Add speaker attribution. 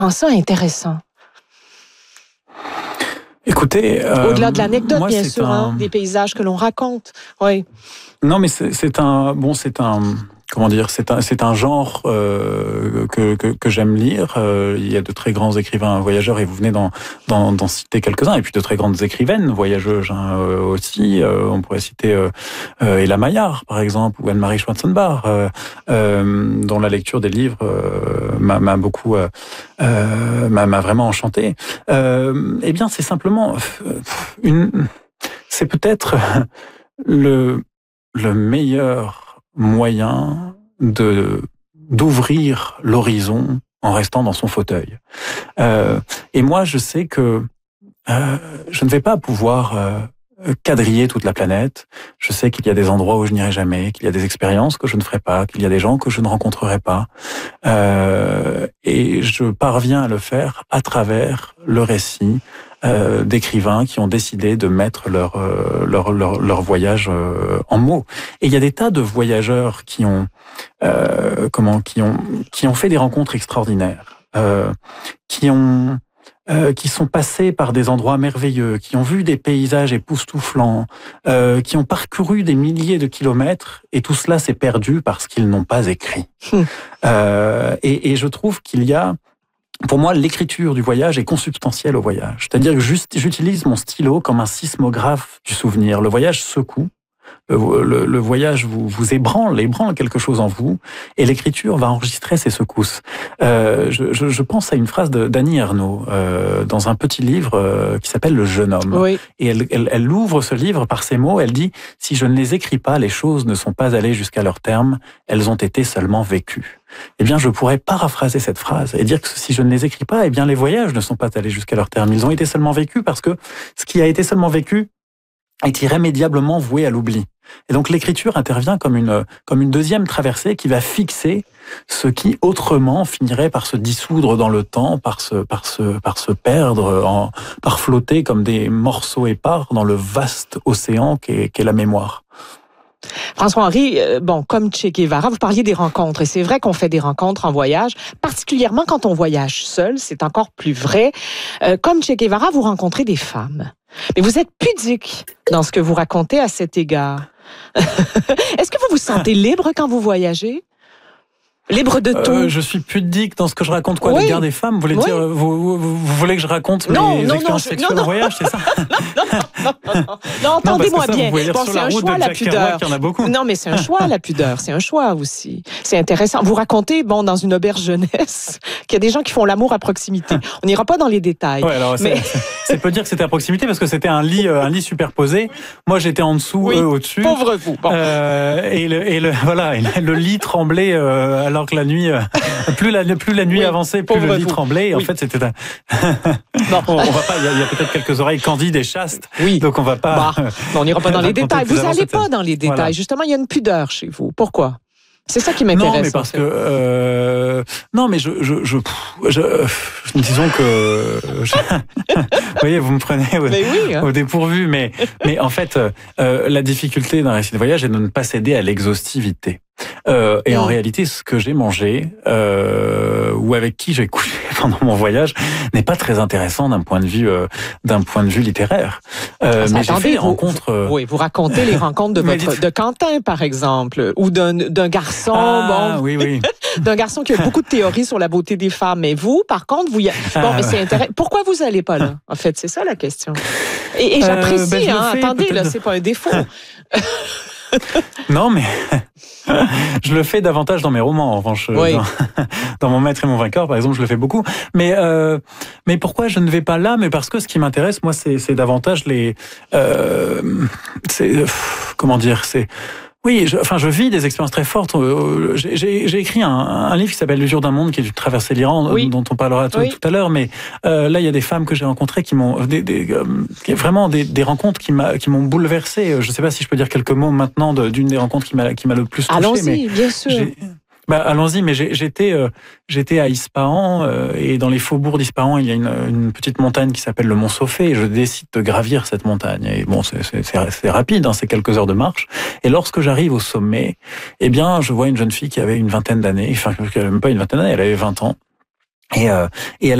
Speaker 1: En ça, intéressant.
Speaker 2: Écoutez,
Speaker 1: au-delà de l'anecdote,
Speaker 2: moi,
Speaker 1: bien sûr, des paysages que l'on raconte. Oui.
Speaker 2: Non, mais c'est un genre que j'aime lire. Il y a de très grands écrivains voyageurs et vous venez d'en citer quelques-uns, et puis de très grandes écrivaines voyageuses aussi. On pourrait citer Ella Maillard, par exemple, ou Anne-Marie Schwarzenbach, dont la lecture des livres m'a beaucoup m'a vraiment enchanté. Eh bien, c'est simplement c'est peut-être le meilleur moyen d'ouvrir l'horizon en restant dans son fauteuil. Et moi, je sais que je ne vais pas pouvoir quadriller toute la planète. Je sais qu'il y a des endroits où je n'irai jamais, qu'il y a des expériences que je ne ferai pas, qu'il y a des gens que je ne rencontrerai pas. Et je parviens à le faire à travers le récit d'écrivains qui ont décidé de mettre leur voyage en mots. Et il y a des tas de voyageurs qui ont fait des rencontres extraordinaires, qui sont passés par des endroits merveilleux, qui ont vu des paysages époustouflants, qui ont parcouru des milliers de kilomètres, et tout cela s'est perdu parce qu'ils n'ont pas écrit. Et je trouve qu'il y a, pour moi, l'écriture du voyage est consubstantielle au voyage. C'est-à-dire que j'utilise mon stylo comme un sismographe du souvenir. Le voyage secoue. Le voyage vous ébranle quelque chose en vous, et l'écriture va enregistrer ces secousses. Je pense à une phrase d'Annie Ernaux dans un petit livre qui s'appelle Le jeune homme.
Speaker 1: Oui.
Speaker 2: Et elle ouvre ce livre par ces mots. Elle dit: si je ne les écris pas, les choses ne sont pas allées jusqu'à leur terme, elles ont été seulement vécues. Eh bien, je pourrais paraphraser cette phrase et dire que si je ne les écris pas, eh bien, les voyages ne sont pas allés jusqu'à leur terme. Ils ont été seulement vécus parce que ce qui a été seulement vécu est irrémédiablement voué à l'oubli. Et donc l'écriture intervient comme une deuxième traversée qui va fixer ce qui autrement finirait par se dissoudre dans le temps, par se perdre, par flotter comme des morceaux épars dans le vaste océan qu'est la mémoire.
Speaker 1: François-Henri, comme Che Guevara, vous parliez des rencontres, et c'est vrai qu'on fait des rencontres en voyage, particulièrement quand on voyage seul, c'est encore plus vrai. Comme Che Guevara, vous rencontrez des femmes. Mais vous êtes pudique dans ce que vous racontez à cet égard. Est-ce que vous vous sentez libre quand vous voyagez? Libre de tout.
Speaker 2: Je suis pudique dans ce que je raconte, quoi,
Speaker 1: oui.
Speaker 2: l'égard des femmes. Vous voulez dire, vous voulez que je raconte mes expériences sexuelles en voyage, c'est ça?
Speaker 1: Non, entendez-moi bien.
Speaker 2: C'est un choix, la pudeur. Il y en a beaucoup.
Speaker 1: Non, mais c'est un choix, la pudeur. C'est un choix aussi. C'est intéressant. Vous racontez, dans une auberge jeunesse, qu'il y a des gens qui font l'amour à proximité. On n'ira pas dans les détails.
Speaker 2: Ouais, alors c'est peut dire que c'était à proximité parce que c'était un lit superposé. Moi, j'étais en dessous, eux au-dessus.
Speaker 1: Pauvre vous. Bon.
Speaker 2: Et le lit tremblait alors que la nuit, plus la nuit avançait, plus le lit tremblait. Et en fait, c'était on va pas. Il y a peut-être quelques oreilles candides et chastes.
Speaker 1: Oui.
Speaker 2: Donc on va pas.
Speaker 1: On n'ira pas dans les détails. Vous n'allez pas dans les détails. Voilà. Justement, il y a une pudeur chez vous. Pourquoi? C'est ça qui m'intéresse.
Speaker 2: Non, mais parce que disons que vous voyez, vous me prenez au dépourvu, mais en fait, la difficulté d'un récit de voyage est de ne pas céder à l'exhaustivité. Et en réalité, ce que j'ai mangé ou avec qui j'ai couché pendant mon voyage n'est pas très intéressant d'un point de vue littéraire. Mais j'ai fait des rencontres.
Speaker 1: Vous racontez les rencontres de Quentin, par exemple, ou d'un garçon.
Speaker 2: Oui.
Speaker 1: D'un garçon qui a beaucoup de théories sur la beauté des femmes. Mais vous, par contre, mais c'est intéressant. Pourquoi vous allez pas là? En fait, c'est ça la question. Et j'apprécie. Attendez, là, c'est pas un défaut.
Speaker 2: Non, mais je le fais davantage dans mes romans, en revanche.
Speaker 1: Oui.
Speaker 2: Dans Mon Maître et mon Vainqueur, par exemple, je le fais beaucoup. Mais pourquoi je ne vais pas là? Mais parce que ce qui m'intéresse, moi, c'est davantage je vis des expériences très fortes. J'ai écrit un livre qui s'appelle L'usure d'un monde, qui est traversé l'Iran, dont on parlera tout à l'heure. Mais là, il y a des femmes que j'ai rencontrées qui m'ont vraiment des rencontres qui m'ont bouleversé. Je ne sais pas si je peux dire quelques mots maintenant d'une des rencontres qui m'a le plus touché.
Speaker 1: Allons-y, bien sûr.
Speaker 2: Allons-y, mais j'étais à Ispahan et dans les faubourgs d'Ispahan, il y a une petite montagne qui s'appelle le Mont Sofé et je décide de gravir cette montagne. Et bon, c'est rapide, c'est quelques heures de marche. Et lorsque j'arrive au sommet, eh bien, je vois une jeune fille qui avait une vingtaine d'années, enfin, même pas une vingtaine d'années, elle avait 20 ans. Et, et elle